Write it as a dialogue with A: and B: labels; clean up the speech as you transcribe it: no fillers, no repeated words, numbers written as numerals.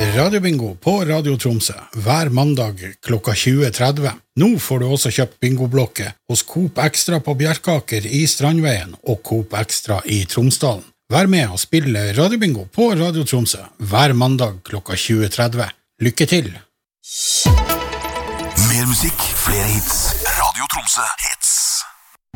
A: Radiobingo på Radio Tromsø hver mandag klokka 20.30. Nå får du også kjøpt bingoblokke hos Coop Extra på Bjerkaker i Strandveien og Coop Extra i Tromsdalen. Vær med og spille Radiobingo på Radio Tromsø hver mandag klokka 20.30. Lykke til!
B: Mer musikk, flere hits. Radio Tromsø.